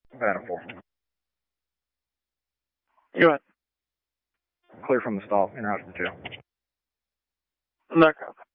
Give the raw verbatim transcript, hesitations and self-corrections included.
Battle four. Go ahead. Clear from the stall. En route to the jail. No copy.